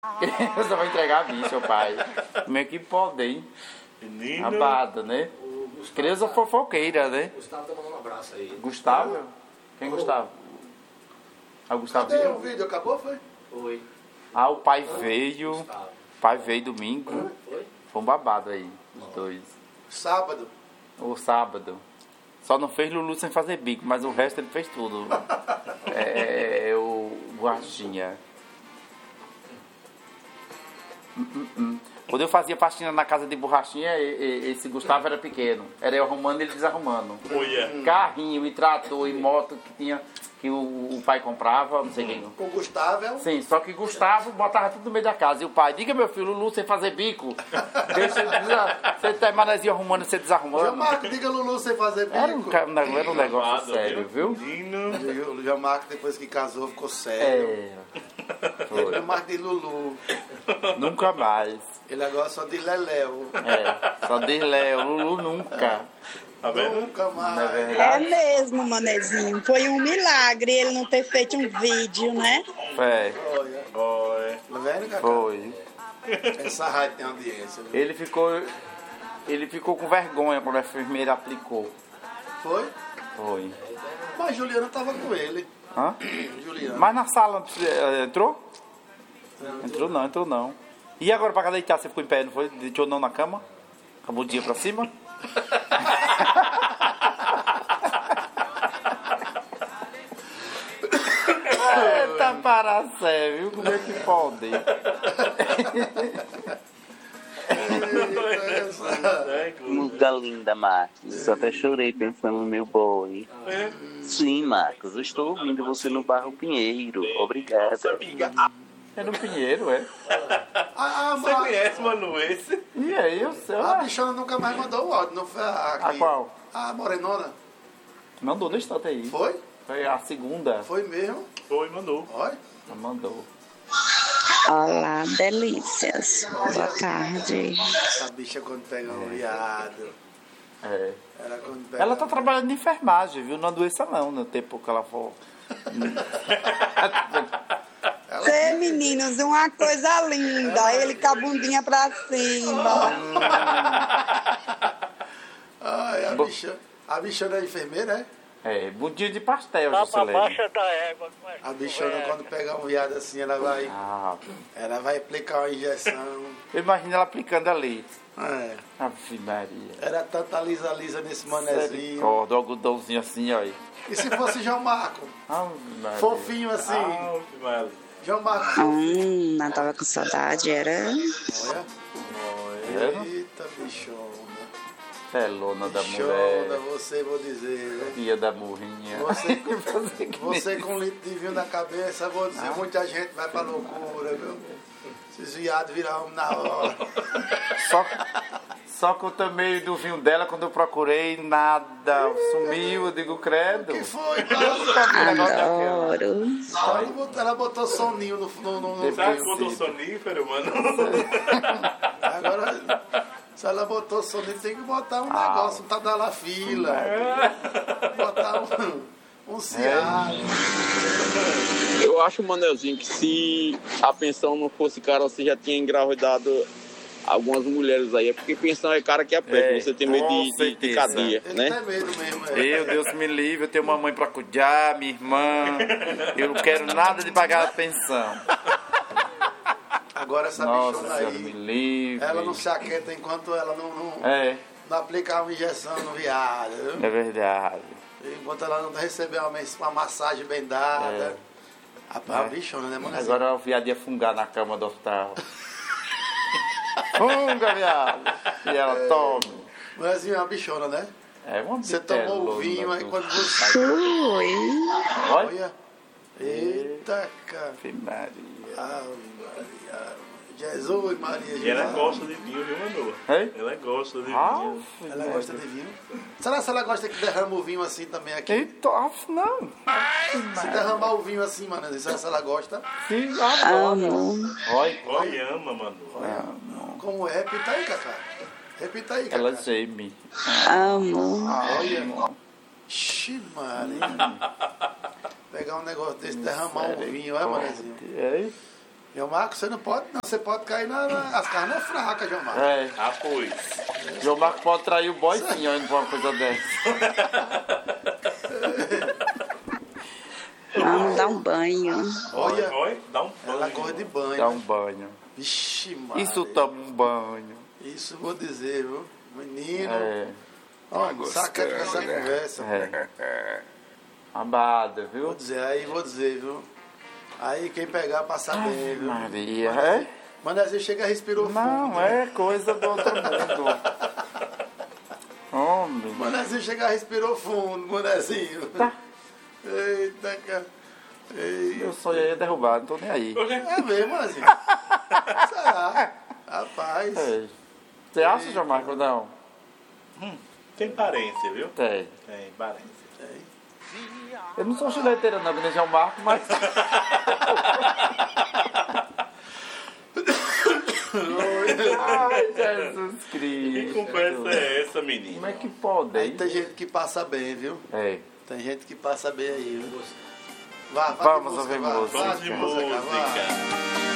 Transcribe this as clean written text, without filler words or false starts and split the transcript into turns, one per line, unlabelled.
Eu só vou entregar a bicha, pai. Como é que pode, hein?
Menino.
Abada, né? Criança fofoqueira, né?
Gustavo tá mandando um abraço aí.
Gustavo? Quem Gustavo? Ah, o Gustavo.
Cadê o vídeo? Acabou, foi? Foi.
Ah, o pai veio.
Gustavo.
O pai veio domingo.
Foi?
Foi um babado aí, os dois.
Sábado.
O sábado. Só não fez Lulu sem fazer bico, mas o resto ele fez tudo. O Borrachinha. Quando eu fazia faxina na casa de Borrachinha, esse Gustavo era pequeno. Era eu arrumando e ele desarrumando.
Olha.
Carrinho e trator e moto que tinha, que o pai comprava, não sei quem.
Com o Gustavo é um...
Sim, só que Gustavo botava tudo no meio da casa. E o pai, diga meu filho, Lulu sem fazer bico. Deixa você tá manezinho arrumando e você
João
desarrumando.
Marco, diga Lulu sem fazer bico.
Era um negócio sério, viu?
Menino.
O João Marco, depois que casou, ficou sério.
Foi.
Ele é mais de Lulu.
Nunca mais.
Ele agora só de Leléu.
Só diz Léo, Lulu nunca.
Tá vendo?
Nunca mais.
Não é
É
verdade?
mesmo, manezinho. Foi um milagre ele não ter feito um vídeo, né?
É,
Olha,
Olha.
tá vendo, Cacá?
foi.
Essa rádio tem audiência. Viu?
Ele ficou com vergonha quando a enfermeira aplicou.
Foi?
Foi.
Mas Juliana tava com ele.
Hã?
Juliana.
Mas na sala entrou? Entrou não. E agora pra deitar, você ficou em pé, não foi? Deitou não na cama? Com a bundinha pra cima? Eita paracé, viu? Como é que pode?
Muda linda, Marcos. Até chorei pensando no meu boy. Sim, Marcos, eu estou ouvindo você no Barro Pinheiro. Obrigada.
É no Pinheiro, é?
Você conhece, mano, esse?
E aí, eu sei.
A bichona nunca mais mandou o áudio, não foi
A qual?
A morenona.
Mandou no instante aí.
Foi?
Foi a segunda.
Foi mesmo?
Foi, mandou.
Olha.
Mandou.
Olá, delícias. Boa tarde.
Essa bicha quando pega um viado.
É.
Ela quando pega...
Ela tá trabalhando de enfermagem, viu? Não é doença não, no tempo que ela for.
Cê, meninos, uma coisa linda. Ele com a bundinha pra cima.
Ai, a bichona é enfermeira, é?
É, budinho de pastel,
Tá pra
Juscelene.
baixa da égua.
A bichona quando pega um viado assim, ela vai aplicar uma injeção.
Imagina ela aplicando ali.
É.
Ave Maria.
Era tanta lisa nesse manezinho.
Misericórdia, o algodãozinho assim, ó.
E se fosse João Marco?
Ave Maria.
Fofinho assim.
Ave Maria.
João Marco.
Não tava com saudade, era.
Olha.
Vendo?
Eita, bichona.
Pelona da
Bichona,
mulher.
você, vou dizer.
Filha da burrinha.
Você com litro de vinho na cabeça, vou dizer, muita gente vai pra loucura, viu? Esses viados viram homem na hora.
Só que eu tomei do vinho dela, quando eu procurei, nada. Sumiu, eu digo, credo.
O que foi,
Adoro.
Ela botou soninho no
Sabe quando o sonífero, mano?
Agora, se ela botou soninho, tem que botar um negócio, um tadalafila. Botar um ciário.
Eu acho, Manelzinho, que se a pensão não fosse cara, você já tinha engravidado algumas mulheres aí. É porque pensão é cara que aperta, você tem medo de cadeia,
Ele
né?
tem medo mesmo, é.
Meu Deus me livre, eu tenho uma mãe pra cuidar, minha irmã. Eu não quero nada de pagar a pensão.
Agora essa
Nossa
bichona
Senhora, me
aí,
livre.
ela não se aquieta enquanto ela não aplicar uma injeção no viado, viu?
É verdade.
Enquanto ela não receber uma massagem bem dada. A bichona, né, mano?
Agora o viado ia fungar na cama do hospital. Funga, viado! E ela tome.
Molezinho é uma bichona, né?
É uma
Você tomou o vinho, aí quando você...
Fui.
Olha. Eita, cara.
Ave Maria.
Ave Maria. Jesus, Maria.
E ela
Jesus.
gosta de vinho, viu, mano?
Hein?
Ela gosta de vinho.
Ave
Ela
Maria.
gosta de vinho? Será que ela gosta que derrama o vinho assim também aqui?
Eita, não.
Se derramar o vinho assim, mano, será que ela gosta?
Sim, adoro.
Amo.
Olha.
Olha, ama, mano.
Como é? Repita aí, Cacá. Repita aí, Cacá.
Ela geme.
Amo.
Olha. Ixi, Maria. Pegar um negócio desse, derramar um vinho, é, manezinho?
É?
João Marcos, você não pode, não. Você pode cair as carnes é fracas, João Marcos.
É.
Ah, pois.
João Marcos pode trair o boy sim, olhando pra uma coisa dessa.
Vamos dar um banho.
Olha,
Olha, dá um
ela
banho.
corre de banho.
Dá
né?
um banho.
Vixe, Maria.
Isso toma um banho.
Isso vou dizer, viu? Menino.
É.
Ó, saca essa conversa.
É. Amada, viu?
Vou dizer, viu? Aí quem pegar passa bem, viu?
Maria, é?
Manezinho chega e respirou fundo.
Não, é coisa do outro mundo. Homem.
Manezinho chega e respirou fundo, Manezinho.
Tá.
Eita, cara.
Meu sonho aí é derrubar, não tô nem aí.
É mesmo, Manezinho? Será? Rapaz.
É. Você acha, João Marcos, não?
Tem parência, viu?
Tem.
Tem parência.
Eu não sou chileteira não, que nem João Marcos, mas... Ai, Jesus Cristo.
Que conversa é essa, menino?
Como é que pode?
Aí tem gente que passa bem, viu?
É.
Tem gente que passa bem aí, viu? Vá
Vamos
de
ouvir
vá.
música.
Vá
Vamos de música.
vá.